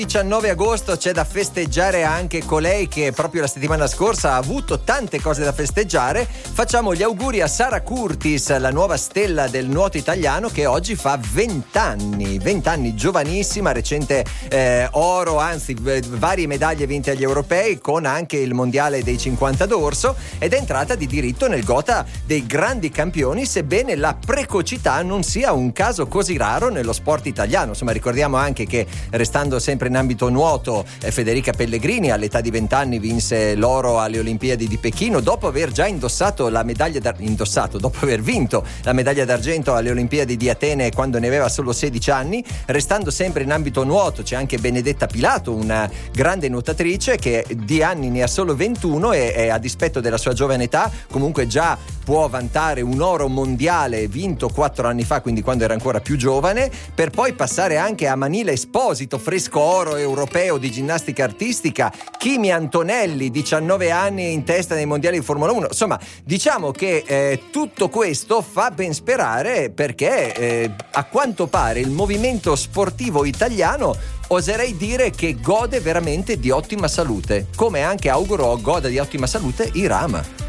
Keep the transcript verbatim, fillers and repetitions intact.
diciannove agosto c'è da festeggiare anche colei che proprio la settimana scorsa ha avuto tante cose da festeggiare. Facciamo gli auguri a Sara Curtis, la nuova stella del nuoto italiano, che oggi fa venti anni, venti anni, giovanissima, recente eh, oro, anzi v- varie medaglie vinte agli europei, con anche il mondiale dei cinquanta d'orso, ed è entrata di diritto nel gota dei grandi campioni, sebbene la precocità non sia un caso così raro nello sport italiano. Insomma, ricordiamo anche che, restando sempre in ambito nuoto, Federica Pellegrini all'età di venti anni vinse l'oro alle Olimpiadi di Pechino, dopo aver già indossato la medaglia d'ar- indossato dopo aver vinto la medaglia d'argento alle Olimpiadi di Atene quando ne aveva solo sedici anni. Restando sempre in ambito nuoto, c'è anche Benedetta Pilato, una grande nuotatrice che di anni ne ha solo ventuno e, e a dispetto della sua giovane età comunque già può vantare un oro mondiale vinto quattro anni fa, quindi quando era ancora più giovane, per poi passare anche a Manila Esposito, fresco oro europeo di ginnastica artistica, Kimi Antonelli, diciannove anni, in testa nei mondiali di Formula uno. Insomma, diciamo che eh, tutto questo fa ben sperare, perché eh, a quanto pare il movimento sportivo italiano, oserei dire che gode veramente di ottima salute, come anche auguro goda di ottima salute Irama.